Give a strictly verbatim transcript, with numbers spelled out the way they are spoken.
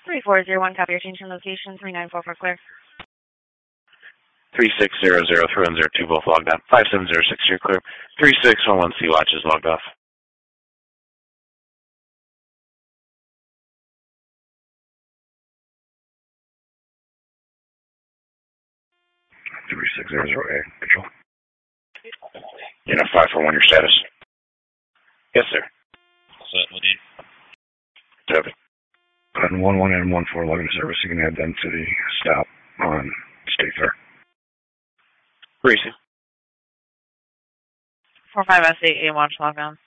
three four zero one, copy your change in location, three nine four four, clear. three six zero zero, three one zero two, both logged on. five seven zero six, you're clear. three six one one, C watch is logged off. three six zero zero eight, control. You know, five four one, your status. Yes, sir. Set, what do you? Copy. Button one one and one four, logging service, seeking identity, stop on State Fair. Greasy. four five S eight, A watch, log on.